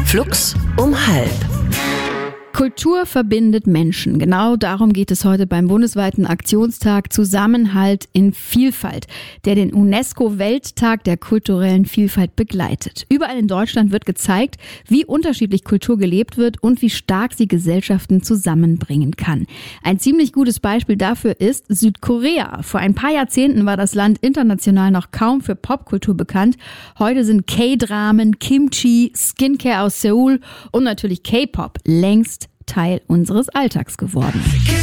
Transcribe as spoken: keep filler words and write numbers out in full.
Flux um halb. Kultur verbindet Menschen. Genau darum geht es heute beim bundesweiten Aktionstag Zusammenhalt in Vielfalt, der den UNESCO-Welttag der kulturellen Vielfalt begleitet. Überall in Deutschland wird gezeigt, wie unterschiedlich Kultur gelebt wird und wie stark sie Gesellschaften zusammenbringen kann. Ein ziemlich gutes Beispiel dafür ist Südkorea. Vor ein paar Jahrzehnten war das Land international noch kaum für Popkultur bekannt. Heute sind K-Dramen, Kimchi, Skincare aus Seoul und natürlich K-Pop längst Teil unseres Alltags geworden.